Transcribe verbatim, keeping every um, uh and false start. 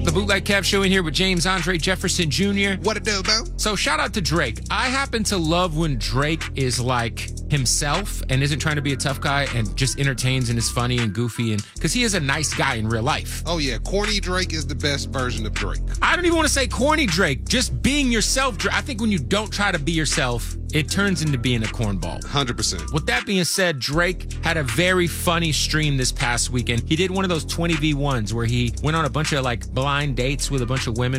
The Bootleg Kev Show in here with James Andre Jefferson Junior What it do, bro? So shout out to Drake. I happen to love when Drake is like himself and isn't trying to be a tough guy and just entertains and is funny and goofy, and because he is a nice guy in real life. Oh yeah, corny Drake is the best version of Drake. I don't even want to say corny Drake, just being yourself. I think when you don't try to be yourself, it turns into being a cornball. one hundred percent. With that being said, Drake had a very funny stream this past weekend. He did one of those twenty v ones where he went on a bunch of like blind dates with a bunch of women.